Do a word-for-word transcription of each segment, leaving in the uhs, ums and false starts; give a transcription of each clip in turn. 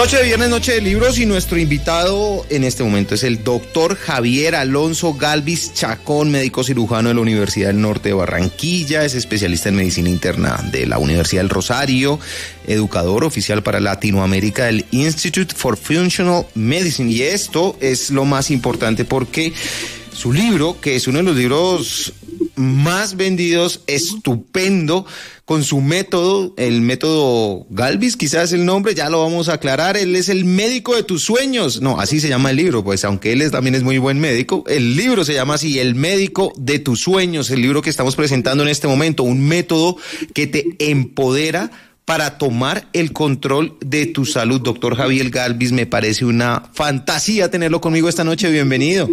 Noche de viernes, noche de libros, y nuestro invitado en este momento es el doctor Javier Alonso Galvis Chacón, médico cirujano de la Universidad del Norte de Barranquilla, es especialista en medicina interna de la Universidad del Rosario, educador oficial para Latinoamérica del Institute for Functional Medicine, y esto es lo más importante porque su libro, que es uno de los libros más vendidos, estupendo, con su método, el método Galvis, quizás el nombre, ya lo vamos a aclarar. Él es el médico de tus sueños. No, así se llama el libro, pues aunque él es, también es muy buen médico, el libro se llama así, El médico de tus sueños, el libro que estamos presentando en este momento, un método que te empodera para tomar el control de tu salud. Doctor Javier Galvis, me parece una fantasía tenerlo conmigo esta noche. Bienvenido.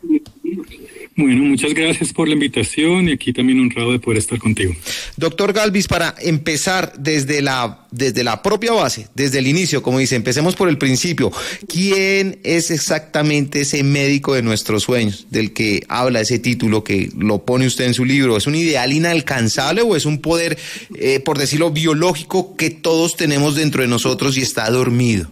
Bueno, muchas gracias por la invitación y aquí también honrado de poder estar contigo. Doctor Galvis, para empezar desde la, desde la propia base, desde el inicio, como dice, empecemos por el principio. ¿Quién es exactamente ese médico de nuestros sueños, del que habla ese título que lo pone usted en su libro? ¿Es un ideal inalcanzable o es un poder, eh, por decirlo, biológico que todos tenemos dentro de nosotros y está dormido?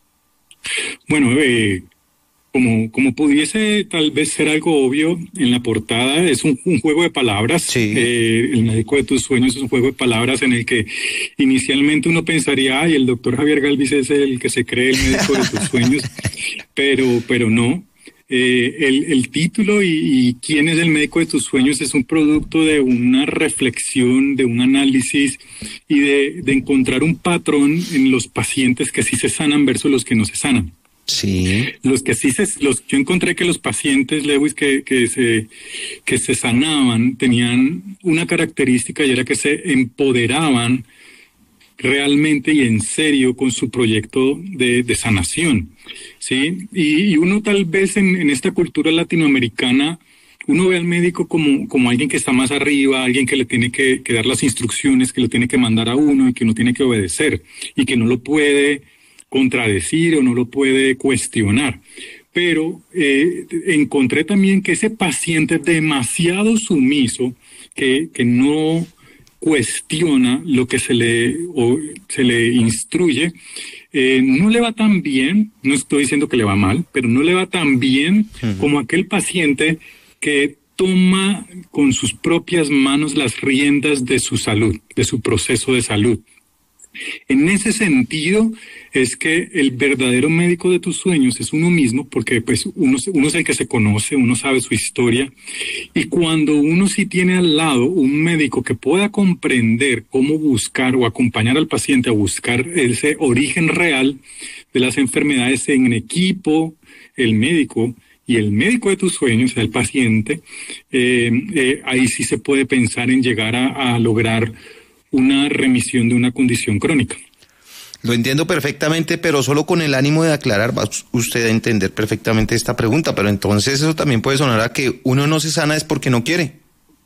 Bueno, eh... Como, como pudiese tal vez ser algo obvio en la portada, es un, un juego de palabras. Sí. Eh, el médico de tus sueños es un juego de palabras en el que inicialmente uno pensaría, ay, el doctor Javier Galvis es el que se cree el médico de tus sueños, pero, pero no. Eh, el, el título y, y quién es el médico de tus sueños es un producto de una reflexión, de un análisis y de, de encontrar un patrón en los pacientes que sí se sanan versus los que no se sanan. Sí. Los que sí se, los, yo encontré que los pacientes, Lewis, que, que se, que se sanaban, tenían una característica y era que se empoderaban realmente y en serio con su proyecto de, de sanación, ¿sí? Y, y uno tal vez en, en esta cultura latinoamericana, uno ve al médico como, como alguien que está más arriba, alguien que le tiene que, que dar las instrucciones, que le tiene que mandar a uno y que uno tiene que obedecer y que no lo puede contradecir o no lo puede cuestionar. Pero eh, encontré también que ese paciente demasiado sumiso, que, que no cuestiona lo que se le, o se le instruye, eh, no le va tan bien, no estoy diciendo que le va mal, pero no le va tan bien uh-huh. como aquel paciente que toma con sus propias manos las riendas de su salud, de su proceso de salud. En ese sentido es que el verdadero médico de tus sueños es uno mismo, porque pues uno, uno es el que se conoce, uno sabe su historia, y cuando uno sí tiene al lado un médico que pueda comprender cómo buscar o acompañar al paciente a buscar ese origen real de las enfermedades en equipo, el médico y el médico de tus sueños, el paciente, eh, eh, ahí sí se puede pensar en llegar a, a lograr una remisión de una condición crónica. Lo entiendo perfectamente, pero solo con el ánimo de aclarar va usted a entender perfectamente esta pregunta, pero entonces eso también puede sonar a que uno no se sana es porque no quiere.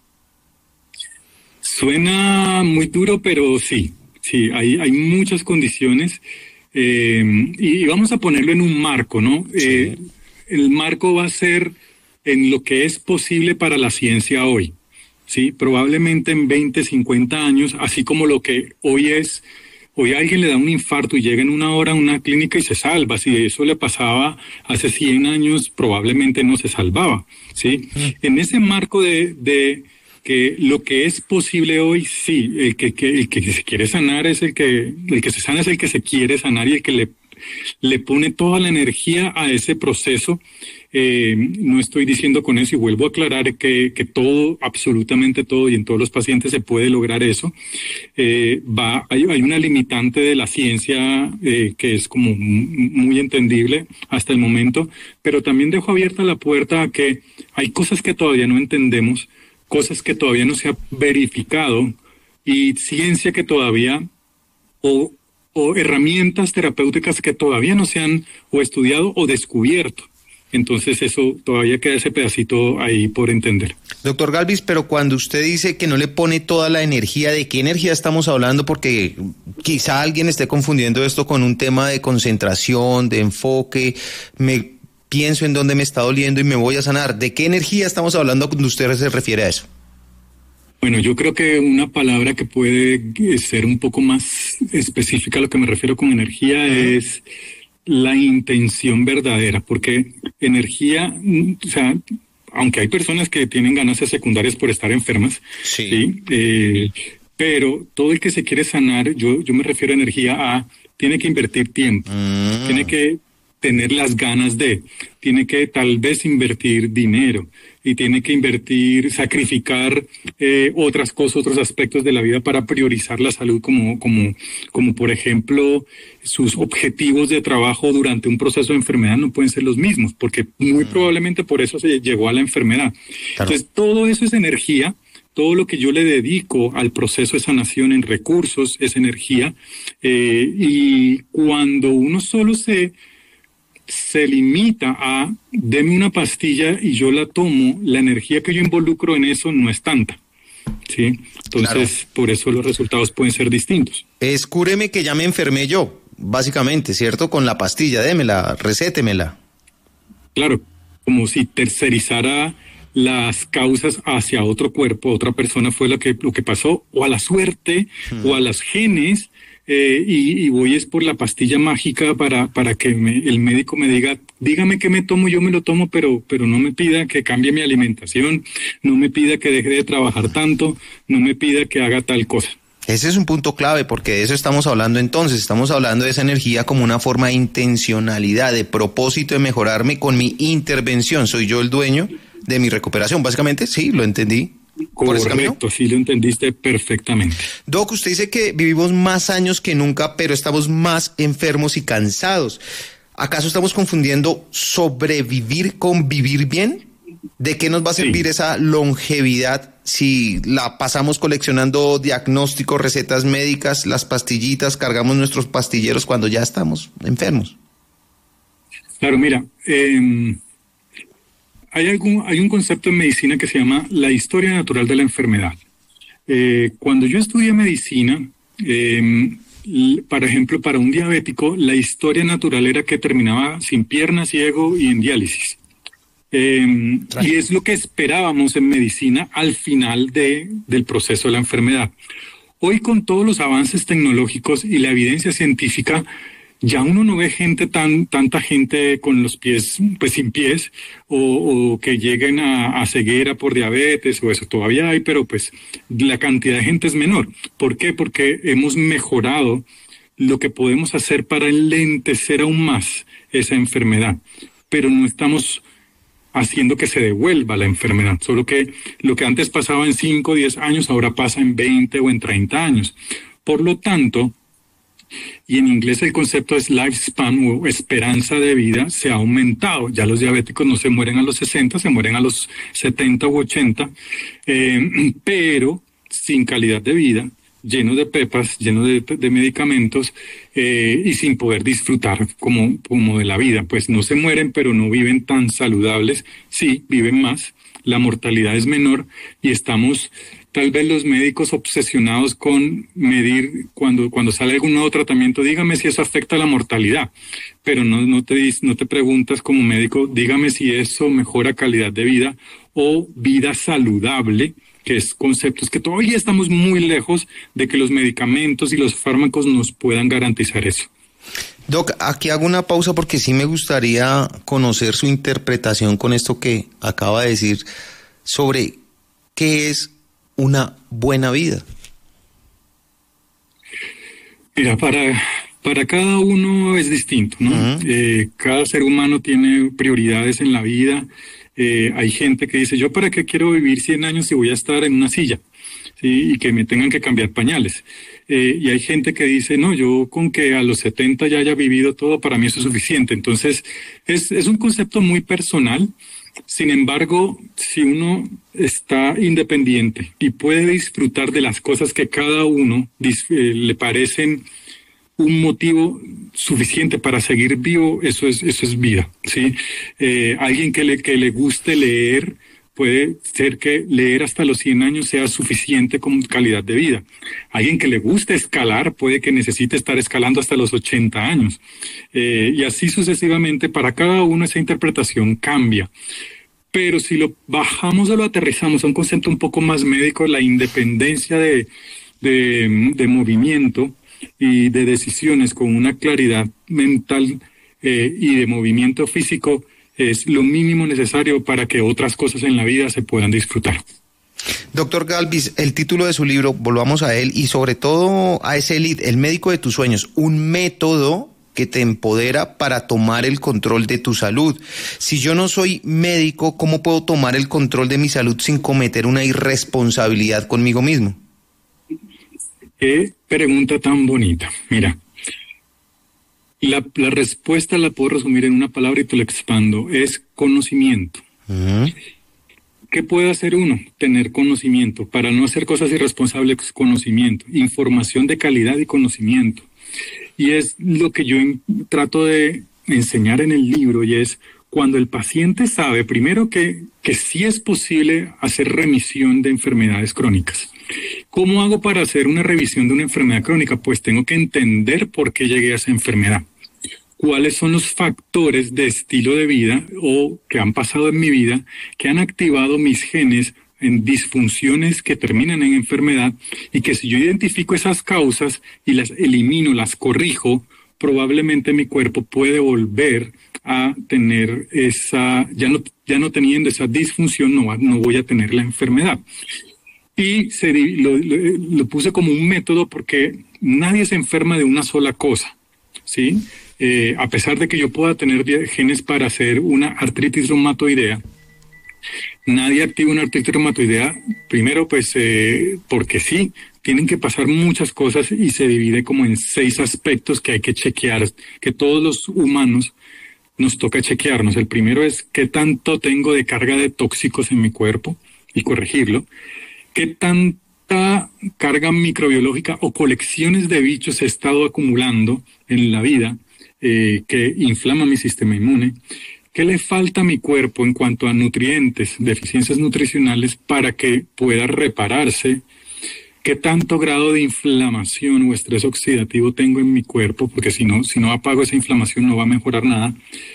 Suena muy duro, pero sí, sí, hay, hay muchas condiciones eh, y vamos a ponerlo en un marco, ¿no? Sí. Eh, el marco va a ser en lo que es posible para la ciencia hoy. Sí, probablemente en veinte, cincuenta años, así como lo que hoy es, hoy a alguien le da un infarto y llega en una hora a una clínica y se salva. Si eso le pasaba hace cien años, probablemente no se salvaba, ¿sí? Mm. En ese marco de, de que lo que es posible hoy, sí, el que, que, el que se quiere sanar es el que, el que se sana es el que se quiere sanar y el que le, le pone toda la energía a ese proceso. Eh, no estoy diciendo con eso y vuelvo a aclarar que, que todo, absolutamente todo y en todos los pacientes se puede lograr eso. Eh, va, hay, hay una limitante de la ciencia eh, que es como muy entendible hasta el momento, pero también dejo abierta la puerta a que hay cosas que todavía no entendemos, cosas que todavía no se ha verificado y ciencia que todavía o, o herramientas terapéuticas que todavía no se han o estudiado o descubierto. Entonces eso todavía queda ese pedacito ahí por entender. Doctor Galvis, pero cuando usted dice que no le pone toda la energía, ¿de qué energía estamos hablando? Porque quizá alguien esté confundiendo esto con un tema de concentración, de enfoque. Me pienso en dónde me está doliendo y me voy a sanar. ¿De qué energía estamos hablando cuando usted se refiere a eso? Bueno, yo creo que una palabra que puede ser un poco más específica a lo que me refiero con energía uh-huh. es la intención verdadera, porque energía, o sea, aunque hay personas que tienen ganancias secundarias por estar enfermas, Sí. ¿sí? Eh, pero todo el que se quiere sanar, yo, yo me refiero a energía a, tiene que invertir tiempo, Mm. tiene que tener las ganas de, tiene que tal vez invertir dinero y tiene que invertir, sacrificar eh, otras cosas, otros aspectos de la vida para priorizar la salud, como, como, como por ejemplo sus objetivos de trabajo durante un proceso de enfermedad no pueden ser los mismos, porque muy mm. probablemente por eso se llegó a la enfermedad. Claro. Entonces todo eso es energía. Todo lo que yo le dedico al proceso de sanación en recursos es energía, eh, y cuando uno solo se se limita a deme una pastilla y yo la tomo, la energía que yo involucro en eso no es tanta, ¿sí? Entonces, claro, por eso los resultados pueden ser distintos. Es cúreme que ya me enfermé yo, básicamente, ¿cierto? Con la pastilla, démela, recétemela. Claro, como si tercerizara las causas hacia otro cuerpo, otra persona fue lo que, lo que pasó, o a la suerte, hmm. o a los genes. Eh, y, y voy es por la pastilla mágica para, para que me, el médico me diga, dígame qué me tomo, yo me lo tomo, pero, pero no me pida que cambie mi alimentación, no me pida que deje de trabajar tanto, no me pida que haga tal cosa. Ese es un punto clave, porque de eso estamos hablando entonces, estamos hablando de esa energía como una forma de intencionalidad, de propósito de mejorarme con mi intervención. Soy yo el dueño de mi recuperación, básicamente, sí, lo entendí. Correcto, sí lo entendiste perfectamente. Doc, usted dice que vivimos más años que nunca, pero estamos más enfermos y cansados. ¿Acaso estamos confundiendo sobrevivir con vivir bien? ¿De qué nos va a servir sí. esa longevidad si la pasamos coleccionando diagnósticos, recetas médicas, las pastillitas, cargamos nuestros pastilleros cuando ya estamos enfermos? Claro, mira, eh... Hay, algún, hay un concepto en medicina que se llama la historia natural de la enfermedad. Eh, cuando yo estudié medicina, eh, por ejemplo, para un diabético, la historia natural era que terminaba sin piernas, ciego y en diálisis. Eh, y es lo que esperábamos en medicina al final de, del proceso de la enfermedad. Hoy, con todos los avances tecnológicos y la evidencia científica, ya uno no ve gente tan, tanta gente con los pies, pues sin pies, o, o que lleguen a, a ceguera por diabetes o eso. Todavía hay, pero pues la cantidad de gente es menor. ¿Por qué? Porque hemos mejorado lo que podemos hacer para enlentecer aún más esa enfermedad, pero no estamos haciendo que se devuelva la enfermedad. Solo que lo que antes pasaba en cinco o diez años, ahora pasa en veinte o en treinta años. Por lo tanto, y en inglés el concepto es lifespan o esperanza de vida, se ha aumentado. Ya los diabéticos no se mueren a los sesenta, se mueren a los setenta u ochenta, eh, pero sin calidad de vida, lleno de pepas, lleno de, de medicamentos, eh, y sin poder disfrutar como, como de la vida. Pues no se mueren, pero no viven tan saludables. Sí, viven más, la mortalidad es menor y estamos... Tal vez los médicos obsesionados con medir cuando, cuando sale algún nuevo tratamiento, dígame si eso afecta a la mortalidad, pero no, no, te, no te preguntas como médico, dígame si eso mejora calidad de vida o vida saludable, que es conceptos que todavía estamos muy lejos de que los medicamentos y los fármacos nos puedan garantizar eso. Doc, aquí hago una pausa porque sí me gustaría conocer su interpretación con esto que acaba de decir sobre qué es una buena vida. Mira, para, para cada uno es distinto, ¿no? Uh-huh. Eh, cada ser humano tiene prioridades en la vida. Eh, hay gente que dice, yo para qué quiero vivir cien años si voy a estar en una silla, ¿sí? Y que me tengan que cambiar pañales. Eh, y hay gente que dice, no, yo con que a los setenta ya haya vivido todo, para mí eso es suficiente. Entonces, es, es un concepto muy personal. Sin embargo, si uno está independiente y puede disfrutar de las cosas que cada uno dis- eh, le parecen un motivo suficiente para seguir vivo, eso es, eso es vida, ¿sí? Eh, alguien que le, que le guste leer, puede ser que leer hasta los cien años sea suficiente como calidad de vida. Alguien que le guste escalar, puede que necesite estar escalando hasta los ochenta años. Eh, y así sucesivamente, para cada uno esa interpretación cambia. Pero si lo bajamos o lo aterrizamos a un concepto un poco más médico, la independencia de, de, de movimiento y de decisiones con una claridad mental eh, y de movimiento físico es lo mínimo necesario para que otras cosas en la vida se puedan disfrutar. Doctor Galvis, el título de su libro, volvamos a él, y sobre todo a ese lead, El médico de tus sueños, un método que te empodera para tomar el control de tu salud. Si yo no soy médico, ¿cómo puedo tomar el control de mi salud sin cometer una irresponsabilidad conmigo mismo? Qué pregunta tan bonita. Mira, la, la respuesta la puedo resumir en una palabra y te lo expando. Es conocimiento. Uh-huh. ¿Qué puede hacer uno? Tener conocimiento. Para no hacer cosas irresponsables, conocimiento. Información de calidad y conocimiento. Y es lo que yo en, trato de enseñar en el libro, y es cuando el paciente sabe, primero, que, que sí es posible hacer remisión de enfermedades crónicas. ¿Cómo hago para hacer una revisión de una enfermedad crónica? Pues tengo que entender por qué llegué a esa enfermedad. ¿Cuáles son los factores de estilo de vida o que han pasado en mi vida que han activado mis genes en disfunciones que terminan en enfermedad, y que si yo identifico esas causas y las elimino, las corrijo, probablemente mi cuerpo puede volver a tener esa, ya no, ya no teniendo esa disfunción, no, no voy a tener la enfermedad. Y se, lo, lo, lo puse como un método porque nadie se enferma de una sola cosa, ¿sí? Eh, a pesar de que yo pueda tener genes para hacer una artritis reumatoidea, nadie activa una artritis reumatoidea, primero pues eh, porque sí, tienen que pasar muchas cosas y se divide como en seis aspectos que hay que chequear, que todos los humanos nos toca chequearnos. El primero es qué tanto tengo de carga de tóxicos en mi cuerpo y corregirlo, qué tanta carga microbiológica o colecciones de bichos he estado acumulando en la vida eh, que inflama mi sistema inmune. ¿Qué le falta a mi cuerpo en cuanto a nutrientes, deficiencias nutricionales, para que pueda repararse? ¿Qué tanto grado de inflamación o estrés oxidativo tengo en mi cuerpo? Porque si no, si no apago esa inflamación no va a mejorar nada.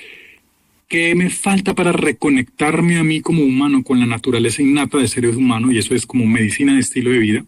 ¿Qué me falta para reconectarme a mí como humano con la naturaleza innata de seres humanos? Y eso es como medicina de estilo de vida.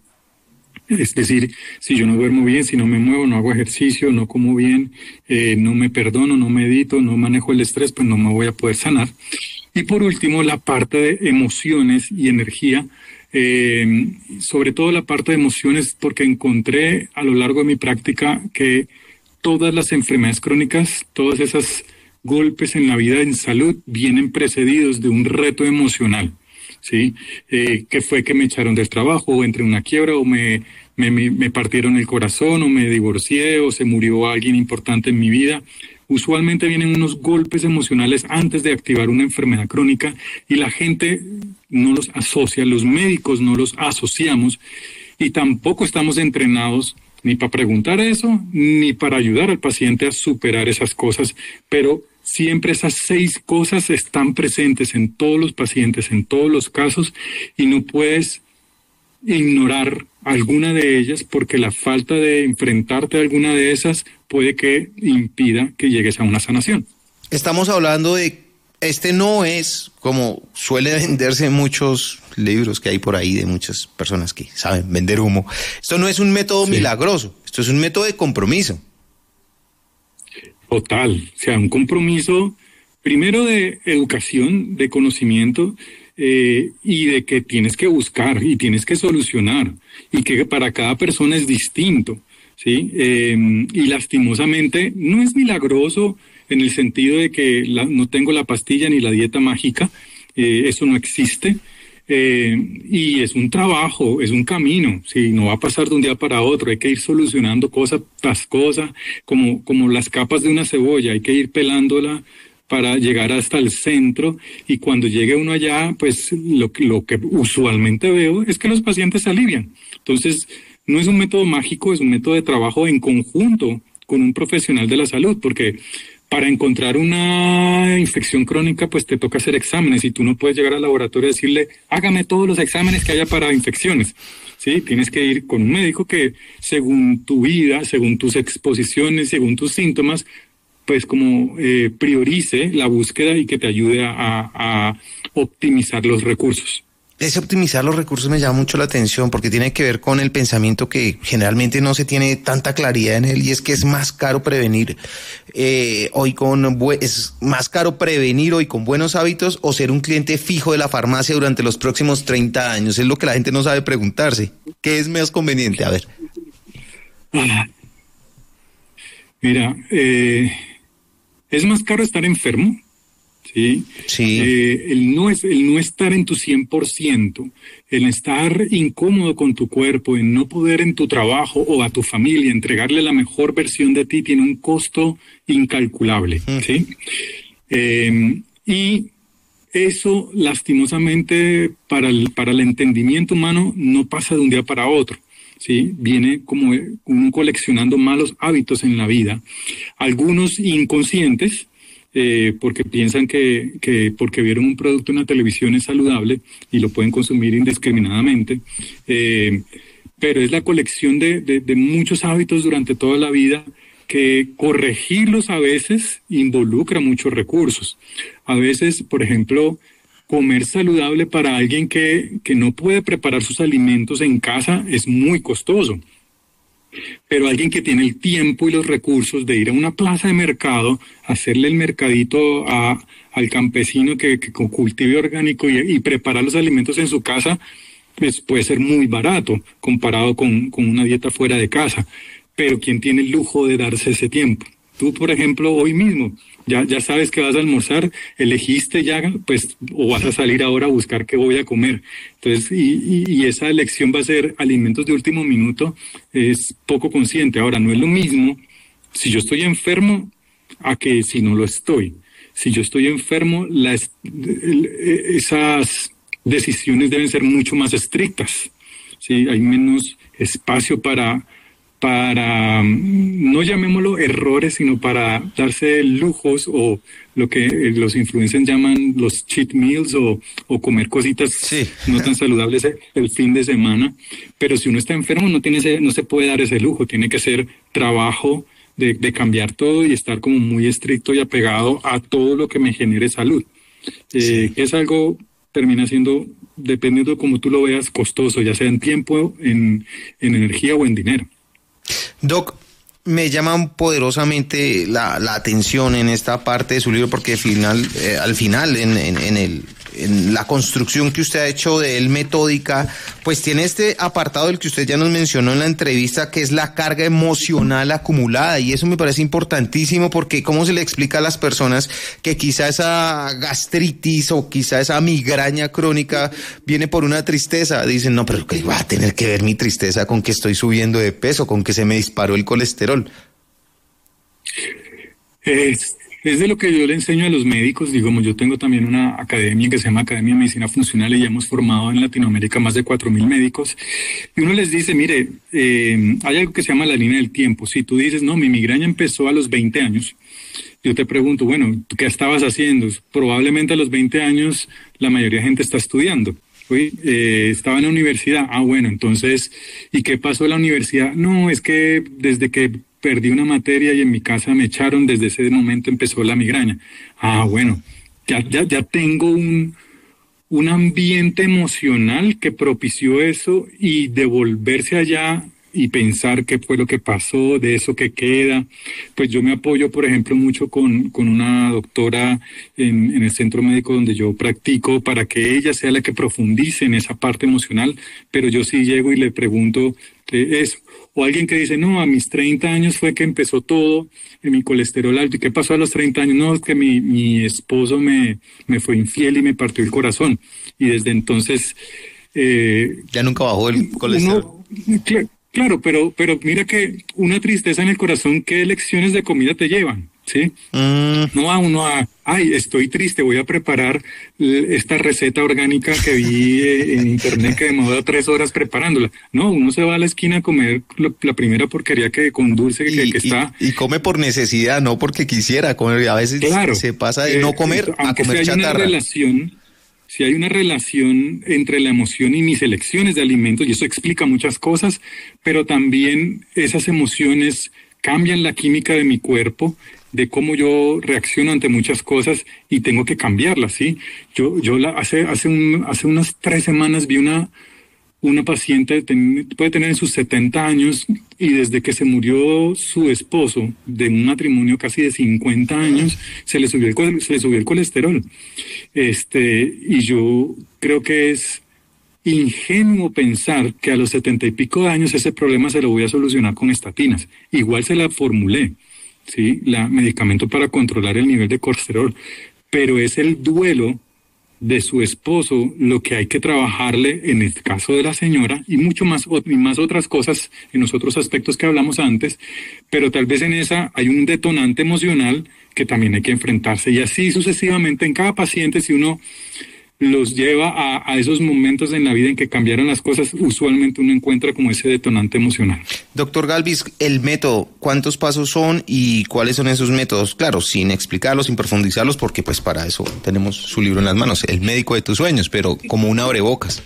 Es decir, si yo no duermo bien, si no me muevo, no hago ejercicio, no como bien, eh, no me perdono, no medito, no manejo el estrés, pues no me voy a poder sanar. Y por último, la parte de emociones y energía, eh, sobre todo la parte de emociones, porque encontré a lo largo de mi práctica que todas las enfermedades crónicas, todas esas golpes en la vida en salud vienen precedidos de un reto emocional. ¿Sí? Eh, que fue que me echaron del trabajo, o entré en una quiebra, o me, me, me partieron el corazón, o me divorcié, o se murió alguien importante en mi vida. Usualmente vienen unos golpes emocionales antes de activar una enfermedad crónica, y la gente no los asocia, los médicos no los asociamos, y tampoco estamos entrenados ni para preguntar eso, ni para ayudar al paciente a superar esas cosas, pero siempre esas seis cosas están presentes en todos los pacientes, en todos los casos, y no puedes ignorar alguna de ellas porque la falta de enfrentarte a alguna de esas puede que impida que llegues a una sanación. Estamos hablando de, este no es como suele venderse en muchos libros que hay por ahí de muchas personas que saben vender humo. Esto no es un método sí. milagroso, esto es un método de compromiso. Total, o sea, un compromiso primero de educación, de conocimiento eh, y de que tienes que buscar y tienes que solucionar y que para cada persona es distinto, ¿sí? Eh, y lastimosamente no es milagroso en el sentido de que la, no tengo la pastilla ni la dieta mágica, eh, eso no existe. Eh, y es un trabajo, es un camino, ¿sí? No va a pasar de un día para otro, hay que ir solucionando cosa tras cosa, como, como las capas de una cebolla, hay que ir pelándola para llegar hasta el centro, y cuando llegue uno allá, pues lo, lo que usualmente veo es que los pacientes se alivian. Entonces, no es un método mágico, es un método de trabajo en conjunto con un profesional de la salud, porque para encontrar una infección crónica, pues te toca hacer exámenes y tú no puedes llegar al laboratorio y decirle, hágame todos los exámenes que haya para infecciones. Sí, tienes que ir con un médico que según tu vida, según tus exposiciones, según tus síntomas, pues como eh, priorice la búsqueda y que te ayude a, a optimizar los recursos. Ese optimizar los recursos me llama mucho la atención porque tiene que ver con el pensamiento que generalmente no se tiene tanta claridad en él, y es que es más caro prevenir eh, hoy con bu- es más caro prevenir hoy con buenos hábitos o ser un cliente fijo de la farmacia durante los próximos treinta años. Es lo que la gente no sabe preguntarse. ¿Qué es más conveniente? A ver. Ah, mira, eh, es más caro estar enfermo. Sí, Sí. Eh, el, no es, el no estar en tu cien por ciento, el estar incómodo con tu cuerpo, en no poder en tu trabajo o a tu familia entregarle la mejor versión de ti, tiene un costo incalculable, Mm. ¿sí? Eh, y eso, lastimosamente, para el, para el entendimiento humano, no pasa de un día para otro. ¿Sí? Viene como uno coleccionando malos hábitos en la vida, algunos inconscientes, Eh, porque piensan que, que porque vieron un producto en la televisión es saludable y lo pueden consumir indiscriminadamente, eh, pero es la colección de, de, de muchos hábitos durante toda la vida que corregirlos a veces involucra muchos recursos. A veces, por ejemplo, comer saludable para alguien que, que no puede preparar sus alimentos en casa es muy costoso. Pero alguien que tiene el tiempo y los recursos de ir a una plaza de mercado, hacerle el mercadito a, al campesino que, que cultive orgánico y, y preparar los alimentos en su casa, pues puede ser muy barato comparado con, con una dieta fuera de casa. Pero ¿quién tiene el lujo de darse ese tiempo? Tú, por ejemplo, hoy mismo, ya, ya sabes que vas a almorzar, elegiste ya, pues, o vas a salir ahora a buscar qué voy a comer. Entonces, y, y, y esa elección va a ser alimentos de último minuto, es poco consciente. Ahora, no es lo mismo si yo estoy enfermo a que si no lo estoy. Si yo estoy enfermo, las, esas decisiones deben ser mucho más estrictas. ¿Sí? Hay menos espacio para... para, no llamémoslo errores, sino para darse lujos o lo que los influencers llaman los cheat meals o, o comer cositas Sí. no tan saludables el fin de semana. Pero si uno está enfermo no tiene ese, no se puede dar ese lujo, tiene que ser trabajo de, de cambiar todo y estar como muy estricto y apegado a todo lo que me genere salud. Eh, sí. Es algo, termina siendo, dependiendo de cómo tú lo veas, costoso, ya sea en tiempo, en, en energía o en dinero. Doc, me llama poderosamente la, la atención en esta parte de su libro porque al final, eh, al final en, en, en, el, en la construcción que usted ha hecho de él metódica, pues tiene este apartado del que usted ya nos mencionó en la entrevista, que es la carga emocional acumulada, y eso me parece importantísimo porque cómo se le explica a las personas que quizá esa gastritis o quizá esa migraña crónica viene por una tristeza. Dicen, no, pero ¿qué va a tener que ver mi tristeza con que estoy subiendo de peso, con que se me disparó el colesterol? Es, es de lo que yo le enseño a los médicos. Digamos, yo tengo también una academia que se llama Academia de Medicina Funcional y ya hemos formado en Latinoamérica más de cuatro mil médicos. Y uno les dice, mire, eh, hay algo que se llama la línea del tiempo. Si tú dices, no, mi migraña empezó a los veinte años, yo te pregunto, bueno, ¿qué estabas haciendo? Probablemente a los veinte años la mayoría de gente está estudiando. Uy, eh, estaba en la universidad. Ah, bueno, entonces, ¿y qué pasó en la universidad? No, es que desde que perdí una materia y en mi casa me echaron, desde ese momento empezó la migraña. Ah, bueno, ya, ya, ya tengo un, un ambiente emocional que propició eso, y devolverse allá y pensar qué fue lo que pasó, de eso que queda. Pues yo me apoyo, por ejemplo, mucho con, con una doctora en, en el centro médico donde yo practico, para que ella sea la que profundice en esa parte emocional, pero yo sí llego y le pregunto eh, eso. O alguien que dice, no, a mis treinta años fue que empezó todo, en mi colesterol alto. ¿Y qué pasó a los treinta años? No, es que mi, mi esposo me, me fue infiel y me partió el corazón. Y desde entonces... Eh, ya nunca bajó el colesterol. Uno, claro, Claro, pero, pero mira que una tristeza en el corazón, ¿qué elecciones de comida te llevan? ¿Sí? Mm. No a uno a, ay, estoy triste, voy a preparar esta receta orgánica que vi en internet que demora tres horas preparándola. No, uno se va a la esquina a comer la, la primera porquería que con dulce que, y, que está. Y, y come por necesidad, no porque quisiera comer. A veces claro, se pasa de eh, no comer a comer si hay chatarra. Una relación, si hay una relación entre la emoción y mis elecciones de alimentos, y eso explica muchas cosas, pero también esas emociones cambian la química de mi cuerpo, de cómo yo reacciono ante muchas cosas y tengo que cambiarlas, ¿sí? Yo, yo la, hace, hace, un, hace unas tres semanas vi una, una paciente, ten, puede tener en sus setenta años, y desde que se murió su esposo, de un matrimonio casi de cincuenta años, se le subió el, se le subió el colesterol. Este, y yo creo que es ingenuo pensar que a los setenta y pico de años ese problema se lo voy a solucionar con estatinas. Igual se la formulé, ¿sí? La medicamento para controlar el nivel de colesterol, pero es el duelo de su esposo lo que hay que trabajarle en el caso de la señora, y mucho más, y más otras cosas en los otros aspectos que hablamos antes, pero tal vez en esa hay un detonante emocional que también hay que enfrentarse, y así sucesivamente en cada paciente. Si uno los lleva a, a esos momentos en la vida en que cambiaron las cosas, usualmente uno encuentra como ese detonante emocional. Doctor Galvis, el método, ¿cuántos pasos son y cuáles son esos métodos? Claro, sin explicarlos, sin profundizarlos, porque pues para eso tenemos su libro en las manos, El médico de tus sueños, pero como un abrebocas.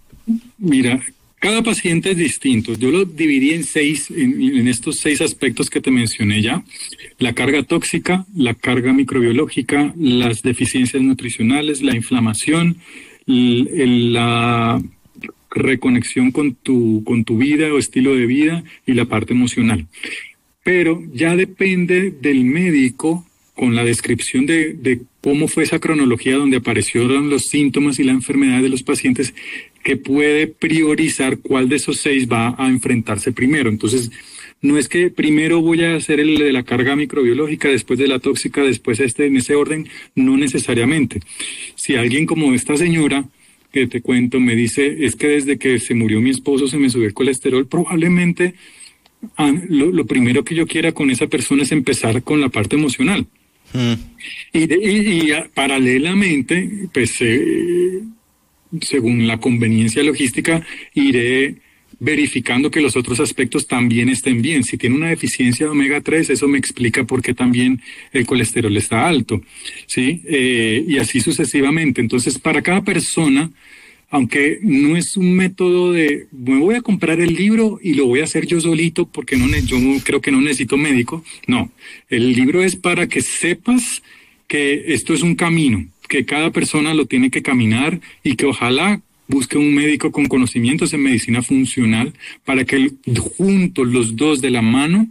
Mira, cada paciente es distinto. Yo lo dividí en seis, en, en estos seis aspectos que te mencioné ya: la carga tóxica, la carga microbiológica, las deficiencias nutricionales, la inflamación, el, el, la reconexión con tu, con tu vida o estilo de vida, y la parte emocional. Pero ya depende del médico, con la descripción de, de cómo fue esa cronología donde aparecieron los síntomas y la enfermedad de los pacientes, que puede priorizar cuál de esos seis va a enfrentarse primero. Entonces, no es que primero voy a hacer el de la carga microbiológica, después de la tóxica, después este, en ese orden, no necesariamente. Si alguien como esta señora que te cuento me dice, es que desde que se murió mi esposo se me subió el colesterol, probablemente ah, lo, lo primero que yo quiera con esa persona es empezar con la parte emocional. Mm. Y, de, y, y a, paralelamente, pues eh, según la conveniencia logística, iré verificando que los otros aspectos también estén bien. Si tiene una deficiencia de omega tres, eso me explica por qué también el colesterol está alto, ¿sí? Eh, y así sucesivamente. Entonces, para cada persona, aunque no es un método de, me voy a comprar el libro y lo voy a hacer yo solito porque no, yo creo que no necesito médico. No, el libro es para que sepas que esto es un camino, que cada persona lo tiene que caminar, y que ojalá busque un médico con conocimientos en medicina funcional para que juntos los dos de la mano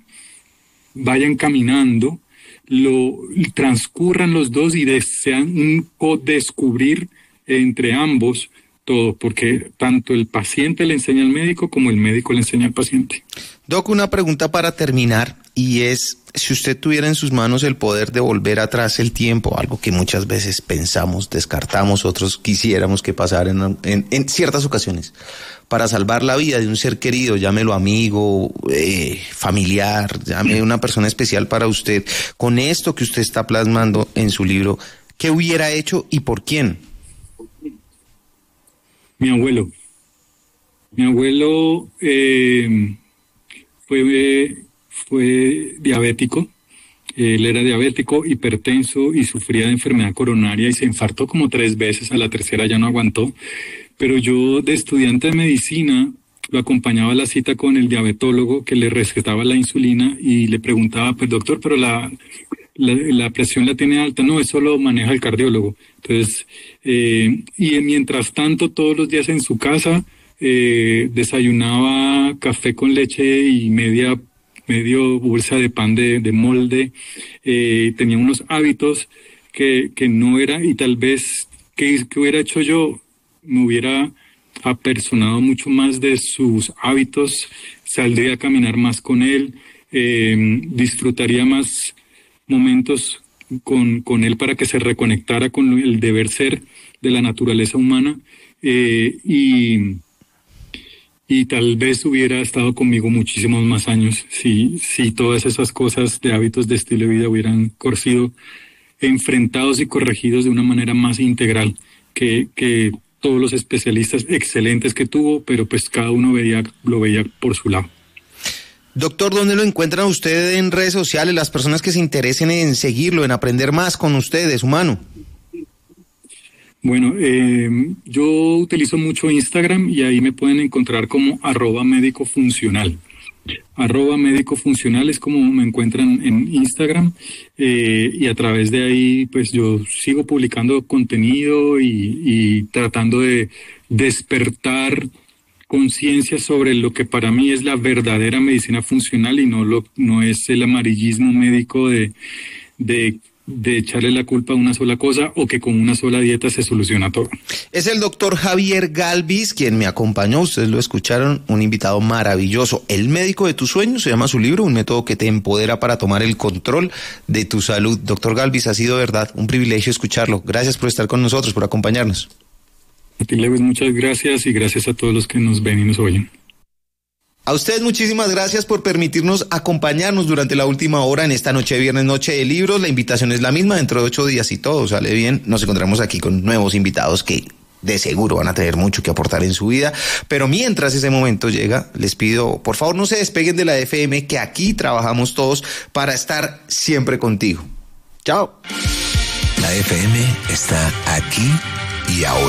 vayan caminando, lo transcurran los dos y desean un co-descubrir entre ambos todo, porque tanto el paciente le enseña al médico como el médico le enseña al paciente. Doc, una pregunta para terminar, y es, si usted tuviera en sus manos el poder de volver atrás el tiempo, algo que muchas veces pensamos, descartamos, otros quisiéramos que pasara en, en, en ciertas ocasiones, para salvar la vida de un ser querido, llámelo amigo, eh, familiar, llame una persona especial para usted, con esto que usted está plasmando en su libro, ¿qué hubiera hecho y por quién? Mi abuelo. Mi abuelo eh, fue, fue diabético. Él era diabético, hipertenso, y sufría de enfermedad coronaria y se infartó como tres veces. A la tercera ya no aguantó. Pero yo, de estudiante de medicina, lo acompañaba a la cita con el diabetólogo, que le recetaba la insulina y le preguntaba, pues doctor, pero la... La, la presión la tiene alta. No, eso lo maneja el cardiólogo. Entonces, eh, y mientras tanto, todos los días en su casa eh, desayunaba café con leche y media medio bolsa de pan de, de molde. Eh, tenía unos hábitos que, que no era, y tal vez que, que hubiera hecho yo, me hubiera apersonado mucho más de sus hábitos, saldría a caminar más con él, eh, disfrutaría más momentos con, con él para que se reconectara con el deber ser de la naturaleza humana, eh, y, y tal vez hubiera estado conmigo muchísimos más años si, si todas esas cosas de hábitos de estilo de vida hubieran sido enfrentados y corregidos de una manera más integral que, que todos los especialistas excelentes que tuvo, pero pues cada uno veía, lo veía por su lado. Doctor, ¿dónde lo encuentran usted en redes sociales, las personas que se interesen en seguirlo, en aprender más con usted, de su mano? Bueno, eh, yo utilizo mucho Instagram y ahí me pueden encontrar como arroba médico funcional. arroba médico funcional es como me encuentran en Instagram, eh, y a través de ahí pues yo sigo publicando contenido y, y tratando de despertar conciencia sobre lo que para mí es la verdadera medicina funcional y no lo no es el amarillismo médico de de de echarle la culpa a una sola cosa o que con una sola dieta se soluciona todo. Es el doctor Javier Galvis quien me acompañó, ustedes lo escucharon, un invitado maravilloso. El médico de tus sueños se llama su libro, un método que te empodera para tomar el control de tu salud. Doctor Galvis, ha sido de verdad un privilegio escucharlo. Gracias por estar con nosotros, por acompañarnos. A ti, Lewis, muchas gracias y gracias a todos los que nos ven y nos oyen. A ustedes muchísimas gracias por permitirnos acompañarnos durante la última hora en esta noche de viernes, noche de libros. La invitación es la misma, dentro de ocho días, si todo sale bien, nos encontramos aquí con nuevos invitados que de seguro van a tener mucho que aportar en su vida. Pero mientras ese momento llega, les pido, por favor, no se despeguen de la F M, que aquí trabajamos todos para estar siempre contigo. Chao. La F M está aquí y ahora.